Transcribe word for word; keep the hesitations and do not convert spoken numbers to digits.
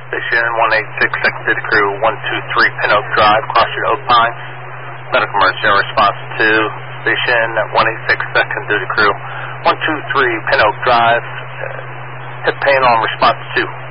Station one eighty-six, second duty crew, one two three Pin Oak Drive, cross your Oak Pines. Medical emergency response to Station one eighty-six, second duty crew, one two three Pin Oak Drive. Hip pain on response two.